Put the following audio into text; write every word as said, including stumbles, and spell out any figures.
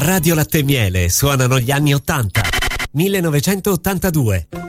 Radio Latte e Miele suonano gli anni ottanta. millenovecentottantadue.